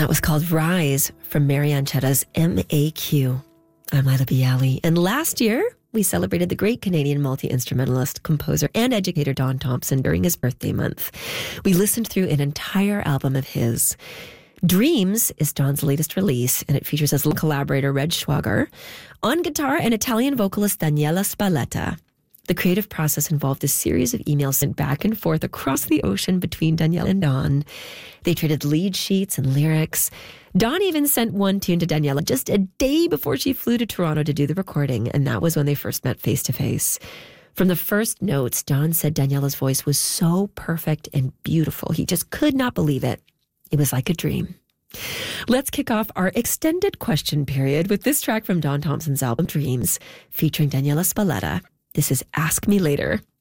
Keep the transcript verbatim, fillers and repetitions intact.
That was called Rise from Marianne Chetta's M A Q. I'm Lila Bialy. And last year, we celebrated the great Canadian multi-instrumentalist, composer, and educator Don Thompson during his birthday month. We listened through an entire album of his. Dreams is Don's latest release, and it features his collaborator Red Schwager, on guitar and Italian vocalist Daniela Spalletta. The creative process involved a series of emails sent back and forth across the ocean between Daniela and Don. They traded lead sheets and lyrics. Don even sent one tune to Daniela just a day before she flew to Toronto to do the recording, and that was when they first met face-to-face. From the first notes, Don said Daniela's voice was so perfect and beautiful. He just could not believe it. It was like a dream. Let's kick off our extended question period with this track from Don Thompson's album Dreams, featuring Daniela Spalletta. This is Ask Me Later.